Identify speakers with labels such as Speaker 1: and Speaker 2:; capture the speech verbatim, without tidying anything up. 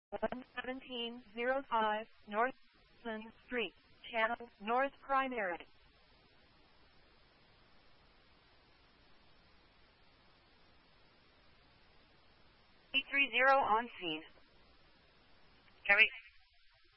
Speaker 1: one seven zero five North Street, Channel North Primary. eight three zero on scene. Carry.